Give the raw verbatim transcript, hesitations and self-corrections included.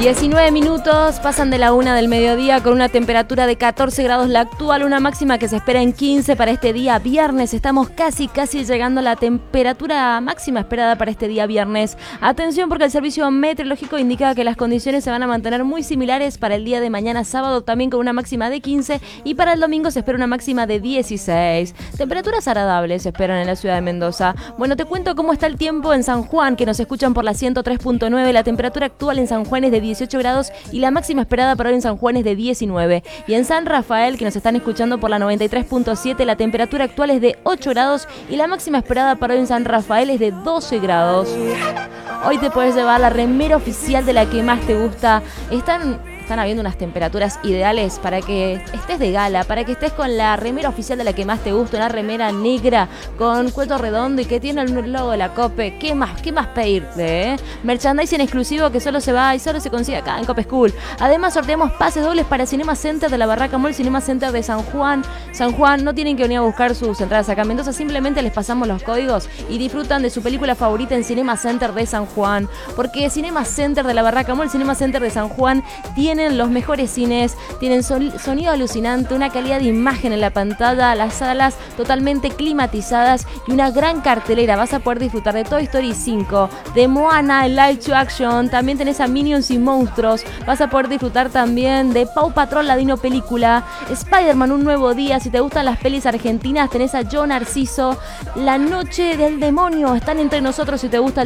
diecinueve minutos, pasan de la una del mediodía con una temperatura de catorce grados la actual, una máxima que se espera en quince para este día viernes. Estamos casi, casi llegando a la temperatura máxima esperada para este día viernes. Atención porque el servicio meteorológico indica que las condiciones se van a mantener muy similares para el día de mañana sábado, también con una máxima de quince, y para el domingo se espera una máxima de dieciséis. Temperaturas agradables se esperan en la ciudad de Mendoza. Bueno, te cuento cómo está el tiempo en San Juan, que nos escuchan por la ciento tres punto nueve. La temperatura actual en San Juan es de dieciocho grados y la máxima esperada para hoy en San Juan es de diecinueve. Y en San Rafael, que nos están escuchando por la noventa y tres punto siete, la temperatura actual es de ocho grados y la máxima esperada para hoy en San Rafael es de doce grados. Hoy te puedes llevar la remera oficial de la que más te gusta. Están... Están habiendo unas temperaturas ideales para que estés de gala, para que estés con la remera oficial de la que más te gusta, una remera negra con cuello redondo y que tiene el logo de la COPE. ¿Qué más, qué más pedirte? Eh? Merchandising exclusivo que solo se va y solo se consigue acá en Cope School. Además sorteamos pases dobles para Cinema Center de la Barraca Mall, Cinema Center de San Juan. San Juan, no tienen que venir a buscar sus entradas acá en Mendoza, simplemente les pasamos los códigos y disfrutan de su película favorita en Cinema Center de San Juan. Porque Cinema Center de la Barraca Mall, Cinema Center de San Juan tiene Tienen los mejores cines, tienen sonido alucinante, una calidad de imagen en la pantalla, las salas totalmente climatizadas y una gran cartelera. Vas a poder disfrutar de Toy Story cinco, de Moana, el live to action, también tenés a Minions y Monstruos, vas a poder disfrutar también de Paw Patrol, la Dino Película, Spider-Man, un nuevo día. Si te gustan las pelis argentinas, tenés a Yo Narciso, La Noche del Demonio, están entre nosotros. Si te gusta